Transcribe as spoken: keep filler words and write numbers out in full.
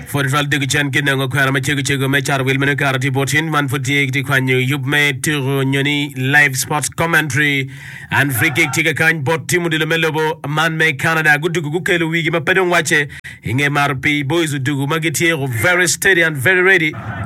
For the Valdig Chan Kinang Okara Chigo Mechar will Menakara Botin, one forty-eight Kwanyu, Yub made to Nyoni live sports commentary and free kick Tigakan bot Timu de Melobo, man make Canada, good to Gukelu, we give a pedon watch, Inge M R P, boys who do Magitier, very steady and very ready.